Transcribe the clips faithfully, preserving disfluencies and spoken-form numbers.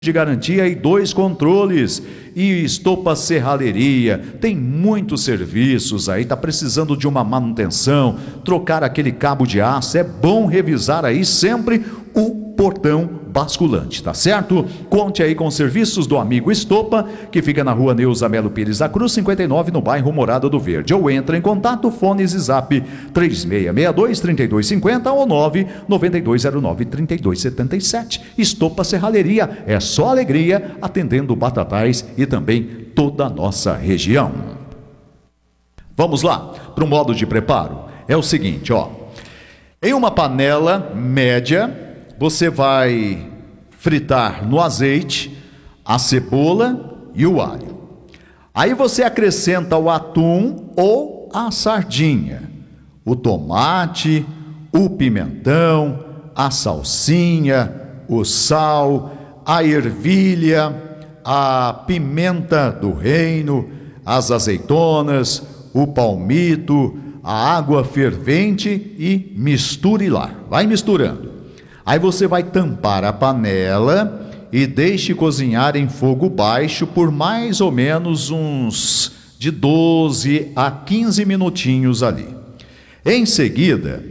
de garantia e dois controles. E Estopa Serralheria tem muitos serviços aí. Tá precisando de uma manutenção, trocar aquele cabo de aço, é bom revisar aí sempre o portão basculante, tá certo? Conte aí com os serviços do amigo Estopa, que fica na rua Neuza Melo Pires da Cruz, cinquenta e nove, no bairro Morada do Verde. Ou entra em contato, fones e zap três seis seis dois, três dois cinco zero ou nove nove dois zero nove, três dois sete sete. Estopa Serralheria, é só alegria, atendendo Batatais e também toda a nossa região. Vamos lá, para o modo de preparo. É o seguinte, ó. Em uma panela média, você vai fritar no azeite a cebola e o alho. Aí você acrescenta o atum ou a sardinha, o tomate, o pimentão, a salsinha, o sal, a ervilha, a pimenta do reino, as azeitonas, o palmito, a água fervente e misture lá. Vai misturando. Aí você vai tampar a panela e deixe cozinhar em fogo baixo por mais ou menos uns de doze a quinze minutinhos ali. Em seguida,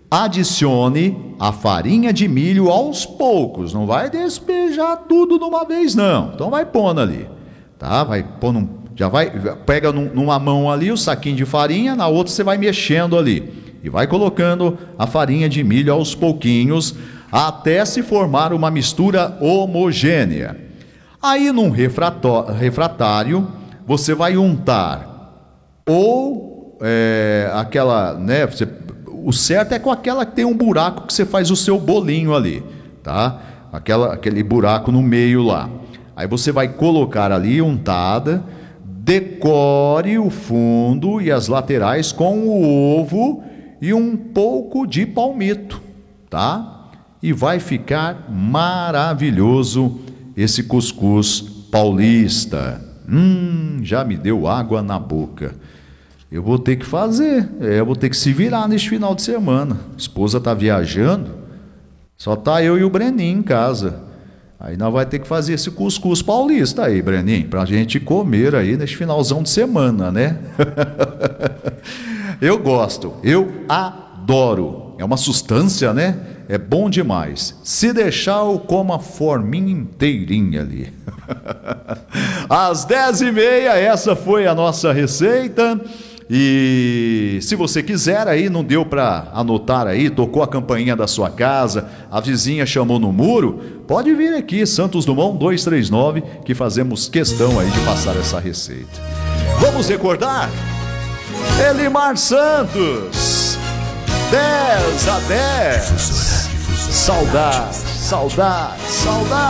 adicione a farinha de milho aos poucos, não vai despejar tudo de uma vez não. Então vai pondo ali, tá? Vai pondo, já vai, pega numa mão ali o saquinho de farinha, na outra você vai mexendo ali e vai colocando a farinha de milho aos pouquinhos, até se formar uma mistura homogênea. Aí num refratário, você vai untar ou é, aquela, né, você, o certo é com aquela que tem um buraco que você faz o seu bolinho ali, tá? Aquela, aquele buraco no meio lá. Aí você vai colocar ali untada, decore o fundo e as laterais com o ovo e um pouco de palmito, tá? E vai ficar maravilhoso esse cuscuz paulista. Hum, já me deu água na boca. Eu vou ter que fazer, é, eu vou ter que se virar neste final de semana. A esposa está viajando, só tá eu e o Breninho em casa. Aí nós vamos ter que fazer esse cuscuz paulista aí, Breninho, para a gente comer aí neste finalzão de semana, né? Eu gosto, eu adoro. É uma sustância, né? É bom demais. Se deixar, eu como a forminha inteirinha ali. Às dez e meia, essa foi a nossa receita. E se você quiser aí, não deu para anotar aí, tocou a campainha da sua casa, a vizinha chamou no muro, pode vir aqui, Santos Dumont duzentos e trinta e nove, que fazemos questão aí de passar essa receita. Vamos recordar? Elimar Santos, dez a dez. Saudade, saudade, saudade.